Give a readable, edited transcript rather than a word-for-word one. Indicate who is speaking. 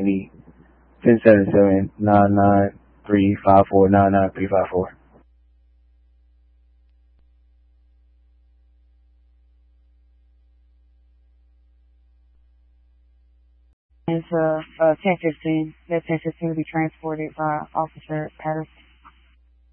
Speaker 1: Company, 1077-99354-99354.
Speaker 2: It's 1015. That 1015 will be transported by Officer Patterson.